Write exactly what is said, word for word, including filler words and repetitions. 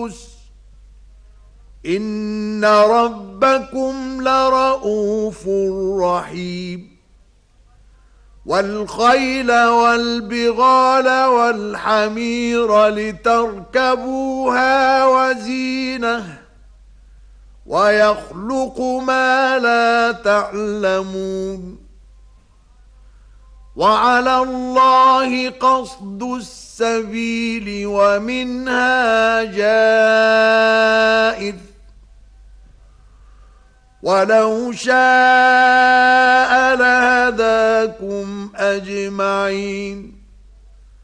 الأنفس إن ربكم لرءوف رحيم والخيل والبغال والحمير لتركبوها وزينة ويخلق ما لا تعلمون وعلى الله قصد السبيل ومنها جائر ولو شاء لهداكم أجمعين